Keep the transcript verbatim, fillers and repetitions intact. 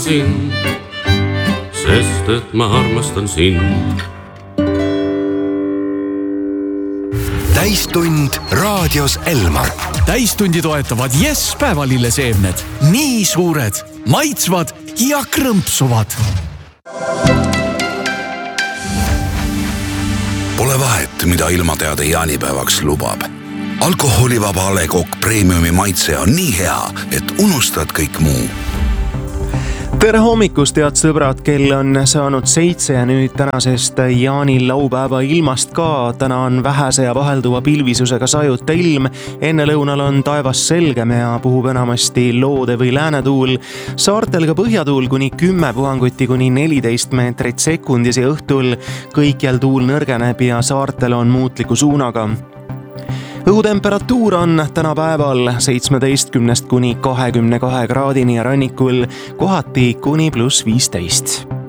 sind, sest et ma armastan sind. Täistund raadios Elmar. Täistundi toetavad Yes päevalilleseemned. Nii suured, maitsvad ja krõmpsuvad. Pole vahet, mida ilmateade jaanipäevaks lubab. Alkoholivaba A Le Coq Premiumi maitse on nii hea, et unustad kõik muu. Tere hommikust, head sõbrad, kell on saanud seitse ja nüüd tänasest jaanil laupäeva ilmast ka. Täna on vähese ja vahelduva pilvisusega sajuta ilm. Enne lõunal on taevas selgem ja puhub enamasti loode või läänetuul. Saartel ka põhjatuul kuni kümme puhanguti kuni neliteist meetrit sekundis ja õhtul kõikjal tuul nõrgeneb ja saartel on muutliku suunaga. Õhutemperatuur on täna päeval seitsmeteistkümnest kuni kahekümne kahe kraadini ja rannikul kohati kuni pluss viisteist.